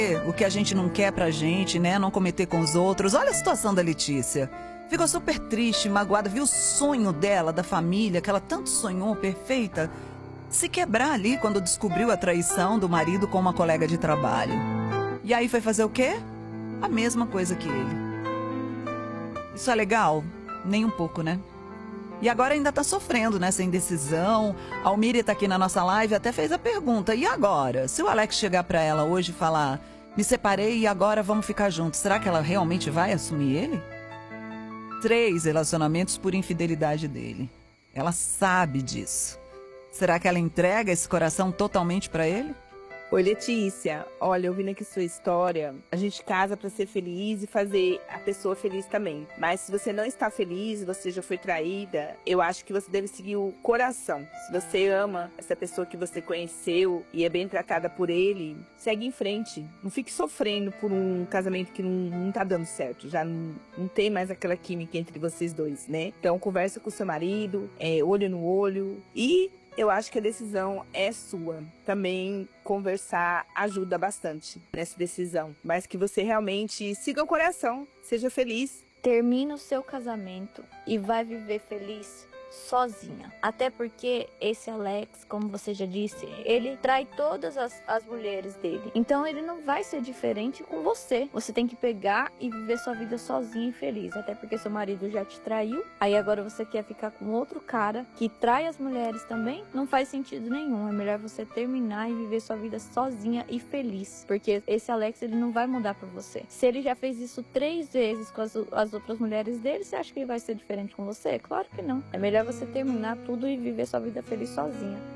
o que a gente não quer pra gente, né? Não cometer com os outros. Olha a situação da Letícia. Ficou super triste, magoada, viu o sonho dela, da família, que ela tanto sonhou, perfeita, se quebrar ali quando descobriu a traição do marido com uma colega de trabalho. E aí foi fazer o quê? A mesma coisa que ele. Isso é legal? Nem um pouco, né? E agora ainda tá sofrendo nessa indecisão. A Almíria tá aqui na nossa live, até fez a pergunta. E agora? Se o Alex chegar pra ela hoje e falar: me separei e agora vamos ficar juntos, será que ela realmente vai assumir ele? 3 relacionamentos por infidelidade dele. Ela sabe disso. Será que ela entrega esse coração totalmente pra ele? Oi, Letícia. Olha, ouvindo aqui sua história, a gente casa pra ser feliz e fazer a pessoa feliz também. Mas se você não está feliz, você já foi traída, eu acho que você deve seguir o coração. Se você ama essa pessoa que você conheceu e é bem tratada por ele, segue em frente. Não fique sofrendo por um casamento que não tá dando certo. Já não tem mais aquela química entre vocês dois, né? Então, conversa com seu marido, olho no olho e... eu acho que a decisão é sua. Também conversar ajuda bastante nessa decisão. Mas que você realmente siga o coração, seja feliz. Termina o seu casamento e vai viver feliz sozinha. Até porque esse Alex, como você já disse, ele trai todas as mulheres dele. Então ele não vai ser diferente com você. Você tem que pegar e viver sua vida sozinha e feliz. Até porque seu marido já te traiu. Aí agora você quer ficar com outro cara que trai as mulheres também. Não faz sentido nenhum. É melhor você terminar e viver sua vida sozinha e feliz. Porque esse Alex, ele não vai mudar pra você. Se ele já fez isso 3 vezes com as outras mulheres dele, você acha que ele vai ser diferente com você? Claro que não. É melhor você terminar tudo e viver sua vida feliz sozinha.